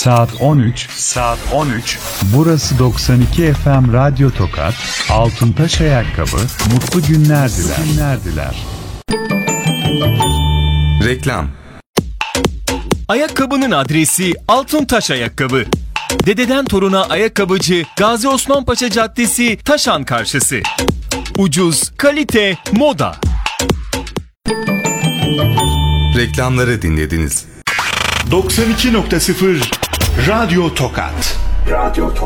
Saat 13. Burası 92 FM Radyo Tokat. Altıntaş Ayakkabı. Mutlu günler diler. Reklam. Ayakkabının adresi Altıntaş Ayakkabı. Dededen toruna ayakkabıcı Gazi Osman Paşa Caddesi, Taşan karşısı. Ucuz, kalite, moda. Reklamları dinlediniz. 92.0 Radyo Tokat.